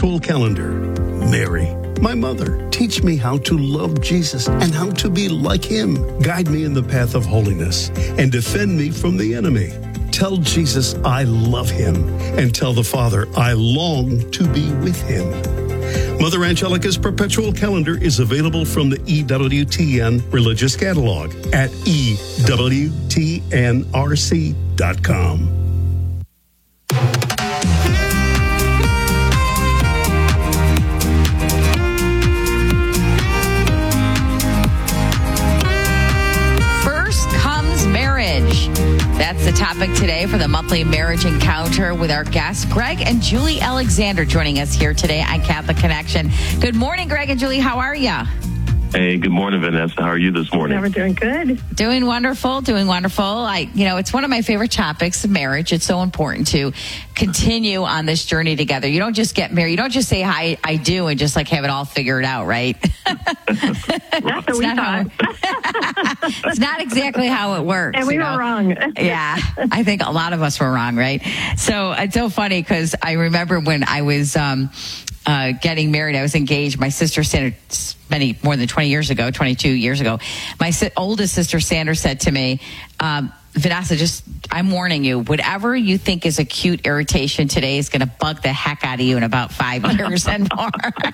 perpetual calendar. Mary, my mother, teach me how to love Jesus and how to be like him. Guide me in the path of holiness and defend me from the enemy. Tell Jesus I love him and tell the Father I long to be with him. Mother Angelica's perpetual calendar is available from the EWTN Religious Catalog at EWTNRC.com. That's the topic today for the monthly marriage encounter with our guests, Greg and Julie Alexander, joining us here today on Catholic Connection. Good morning, Greg and Julie. How are you? Hey, good morning, Vanessa. How are you this morning? Yeah, we're doing good. Doing wonderful. It's one of my favorite topics, marriage. It's so important to continue on this journey together. You don't just get married. You don't just say, hi, I do, and just like have it all figured out, right? That's what we thought. It's not exactly how it works. And we were wrong. Yeah, I think a lot of us were wrong, right? So it's so funny because I remember when I was getting married, I was engaged. My sister Sandra, more than 22 years ago, my oldest sister Sandra said to me, Vanessa, I'm warning you, whatever you think is a cute irritation today is going to bug the heck out of you in about 5 years and more.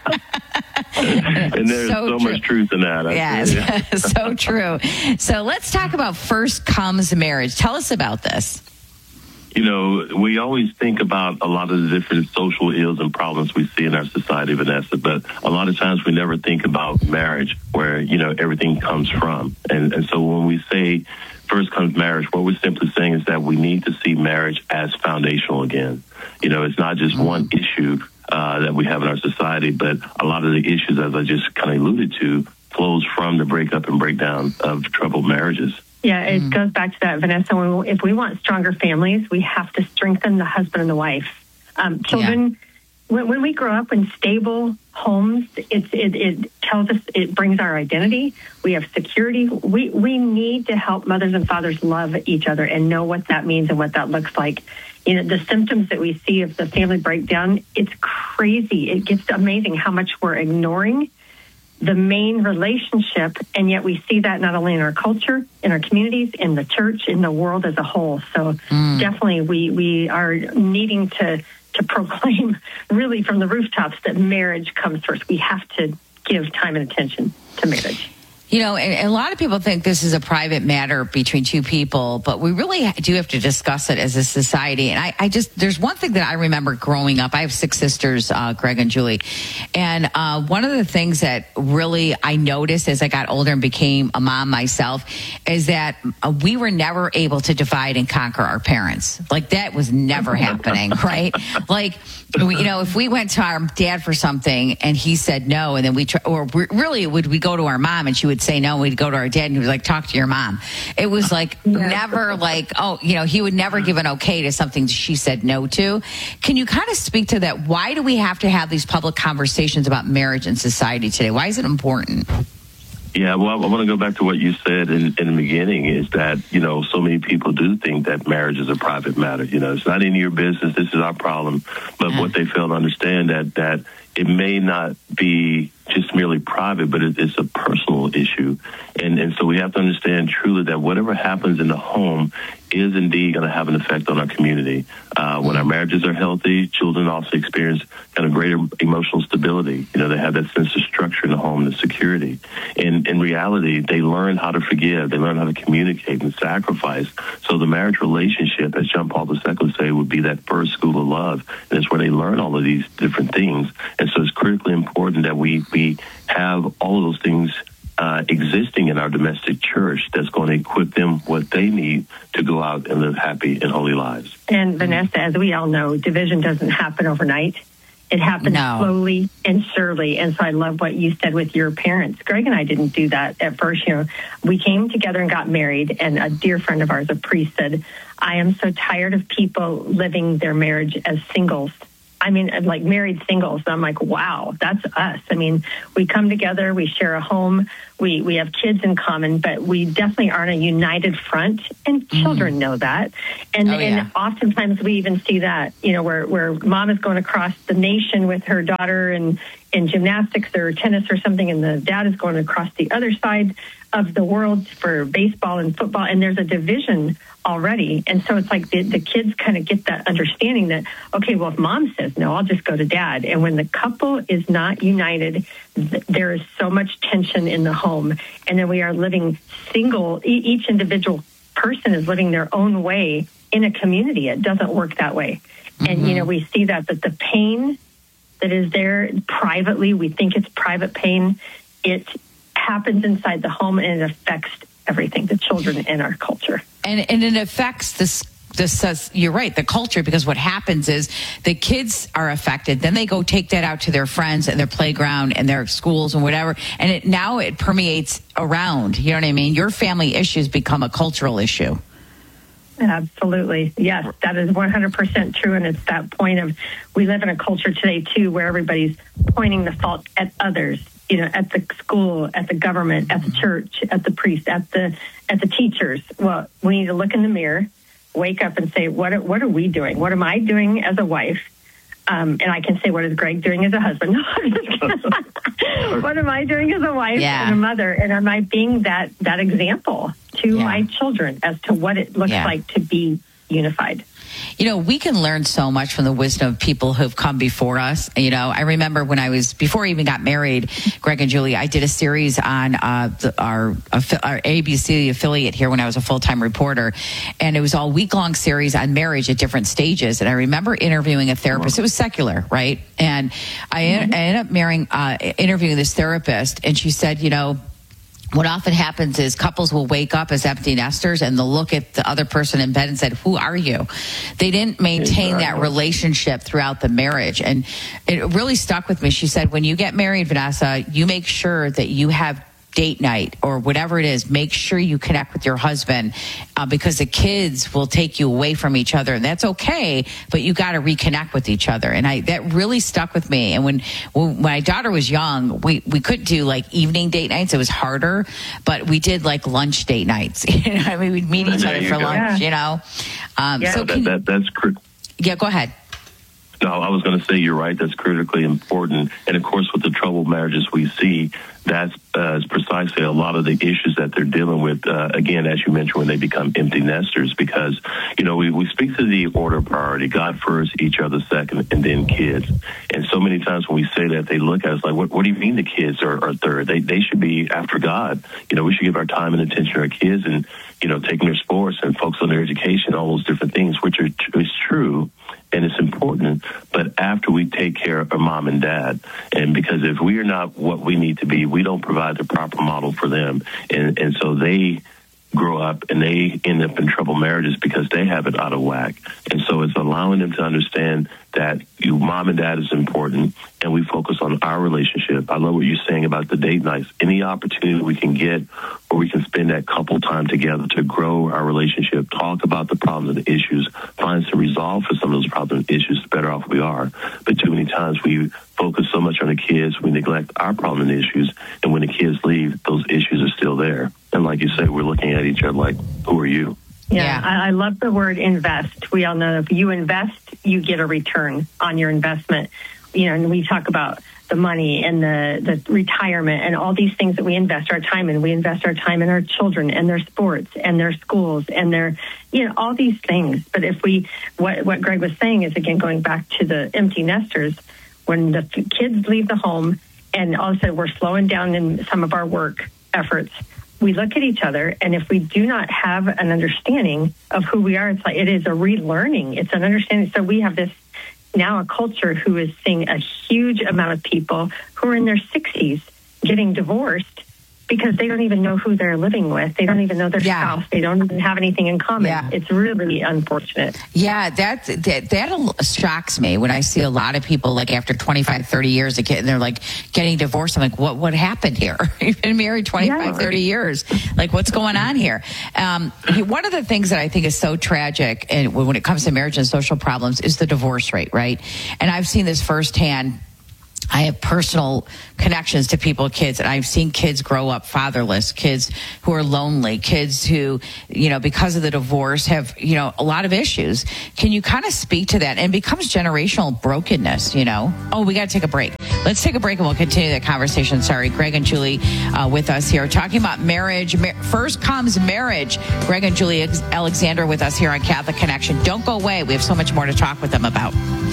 And there's so much truth in that. Yes, so true. So let's talk about first comes marriage. Tell us about this. You know, we always think about a lot of the different social ills and problems we see in our society, Vanessa, but a lot of times we never think about marriage, where, everything comes from. And so when we say first comes marriage, what we're simply saying is that we need to see marriage as foundational again. It's not just one issue that we have in our society, but a lot of the issues, as I just kind of alluded to, flows from the breakup and breakdown of troubled marriages. Yeah, it goes back to that, Vanessa. If we want stronger families, we have to strengthen the husband and the wife. Children, when we grow up in stable homes, it tells us, it brings our identity. We have security. We need to help mothers and fathers love each other and know what that means and what that looks like. The symptoms that we see of the family breakdown, it's crazy. It gets amazing how much we're ignoring the main relationship, and yet we see that not only in our culture, in our communities, in the church, in the world as a whole. So definitely we are needing to proclaim really from the rooftops that marriage comes first. We have to give time and attention to marriage. And a lot of people think this is a private matter between two people, but we really do have to discuss it as a society. And there's one thing that I remember growing up. I have 6 sisters, Greg and Julie. And one of the things that really I noticed as I got older and became a mom myself is that we were never able to divide and conquer our parents. Like that was never happening, right? Like, if we went to our dad for something and he said no, and then we go to our mom and she would say no, and we'd go to our dad and he would like, talk to your mom. It was like never like, he would never give an okay to something she said no to. Can you kind of speak to that? Why do we have to have these public conversations about marriage in society today? Why is it important? Yeah, well, I want to go back to what you said in the beginning, is that, so many people do think that marriage is a private matter. It's not any of your business. This is our problem. But what they fail to understand that it may not be just merely private, but it's a personal issue. And so we have to understand truly that whatever happens in the home is indeed going to have an effect on our community. When our marriages are healthy, children also experience kind of greater emotional stability. They have that sense of structure in the home and security. And in reality, they learn how to forgive. They learn how to communicate and sacrifice. So the marriage relationship, as John Paul II would say, would be that first school of love. And it's where they learn all of these different things. And so it's critically important that we have all of those things existing in our domestic church that's going to equip them what they need to go out and live happy and holy lives. And Vanessa, as we all know, division doesn't happen overnight. It happens slowly and surely. And so I love what you said with your parents. Greg and I didn't do that at first. We came together and got married, and a dear friend of ours, a priest, said, I am so tired of people living their marriage as singles. I mean, like married singles. I'm like, wow, that's us. I mean, we come together, we share a home, we have kids in common, but we definitely aren't a united front, and children know that. And, and oftentimes we even see that, you know, where mom is going across the nation with her daughter in gymnastics or tennis or something, and the dad is going across the other side of the world for baseball and football, and there's a division already. And so it's like the kids kind of get that understanding that, okay, well, if mom says no, I'll just go to dad. And when the couple is not united, there is so much tension in the home. And then we are living single. Each individual person is living their own way in a community. It doesn't work that way. And, you know, we see that the pain that is there privately, we think it's private pain, it happens inside the home, and it affects everything, the children and our culture. And it affects this, you're right, the culture, because what happens is the kids are affected. Then they go take that out to their friends and their playground and their schools and whatever. And now it permeates around. You know what I mean? Your family issues become a cultural issue. Absolutely. Yes, that is 100% true. And it's that point of, we live in a culture today, too, where everybody's pointing the fault at others, you know, at the school, at the government, at the church, at the priest, at the teachers. Well, we need to look in the mirror, wake up and say, what are we doing? What am I doing as a wife? And I can say, what is Greg doing as a husband? What am I doing as a wife and a mother? And am I being that example to my children as to what it looks like to be unified? You know, we can learn so much from the wisdom of people who've come before us. You know, I remember before I even got married, Greg and Julie, I did a series on our ABC affiliate here when I was a full-time reporter. And it was all week-long series on marriage at different stages. And I remember interviewing a therapist. It was secular, right? And I ended up interviewing this therapist. And she said, you know, what often happens is couples will wake up as empty nesters and they'll look at the other person in bed and said, who are you? They didn't maintain that relationship throughout the marriage. And it really stuck with me. She said, when you get married, Vanessa, you make sure that you have date night or whatever it is. Make sure you connect with your husband because the kids will take you away from each other. And that's okay, but you got to reconnect with each other. And that really stuck with me. And when my daughter was young, we couldn't do like evening date nights. It was harder, but we did like lunch date nights. You know, I mean, we'd meet each other for lunch, you know? So that's critical. Yeah, go ahead. No, I was going to say you're right. That's critically important. And of course, with the troubled marriages we see, that's precisely a lot of the issues that they're dealing with, again, as you mentioned, when they become empty nesters, because, you know, we speak to the order of priority, God first, each other second, and then kids. And so many times when we say that, they look at us like, what do you mean the kids are third? They should be after God. You know, we should give our time and attention to our kids and, you know, taking their sports and focus on their education, all those different things, which is true. And it's important, but after we take care of our mom and dad, and because if we are not what we need to be, we don't provide the proper model for them. And so they grow up and they end up in troubled marriages because they have it out of whack. And so it's allowing them to understand that mom and dad is important and we focus on our relationship. I love what you're saying about the date nights. Any opportunity we can get where we can spend that couple time together to grow our relationship, talk about the problems and the issues, find some resolve for some of those problems and issues, the better off we are. But too many times we focus so much on the kids, we neglect our problem and issues, and when the kids leave, those issues are still there. And like you said, we're looking at each other like, who are you? Yeah, I love the word invest. We all know if you invest, you get a return on your investment. You know, and we talk about the money and the retirement and all these things that we invest our time in. We invest our time in our children and their sports and their schools and their, you know, all these things. But if what Greg was saying is, again, going back to the empty nesters, when the kids leave the home and all of a sudden we're slowing down in some of our work efforts, we look at each other, and if we do not have an understanding of who we are, it's like it is a relearning. It's an understanding. So we have this now a culture who is seeing a huge amount of people who are in their 60s getting divorced because they don't even know who they're living with. They don't even know their spouse. They don't even have anything in common. Yeah. It's really unfortunate. Yeah, that shocks me when I see a lot of people, like after 25, 30 years, and they're like getting divorced. I'm like, what happened here? You've been married 25, 30 years. Like, what's going on here? One of the things that I think is so tragic and when it comes to marriage and social problems is the divorce rate, right? And I've seen this firsthand. I have personal connections to people, kids, and I've seen kids grow up fatherless, kids who are lonely, kids who, because of the divorce have, a lot of issues. Can you kind of speak to that? And it becomes generational brokenness, Oh, we got to take a break. Let's take a break and we'll continue that conversation. Sorry, Greg and Julie with us here talking about marriage. First comes marriage. Greg and Julie Alexander with us here on Catholic Connection. Don't go away. We have so much more to talk with them about.